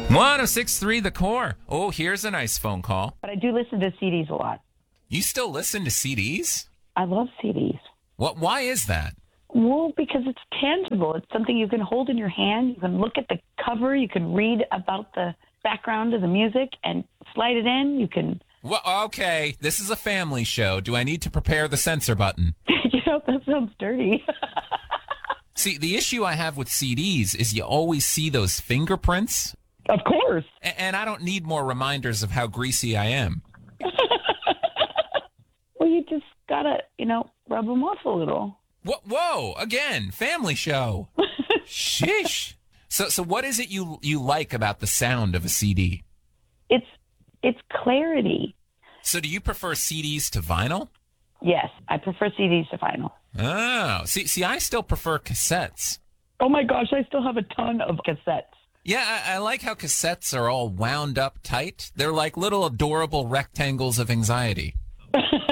106.3 The Core. Oh, here's a nice phone call. But I do listen to CDs a lot. You still listen to CDs? I love CDs. Why is that? Well, because it's tangible. It's something you can hold in your hand. You can look at the cover. You can read about the background of the music and slide it in. You can... Well, okay, this is a family show. Do I need to prepare the censor button? That sounds dirty. See, the issue I have with CDs is you always see those fingerprints. Of course. And I don't need more reminders of how greasy I am. Well, you just gotta, rub them off a little. Whoa, again, family show. Sheesh. So what is it you like about the sound of a CD? It's clarity. So do you prefer CDs to vinyl? Yes, I prefer CDs to vinyl. Oh, see, I still prefer cassettes. Oh my gosh, I still have a ton of cassettes. Yeah, I like how cassettes are all wound up tight. They're like little adorable rectangles of anxiety.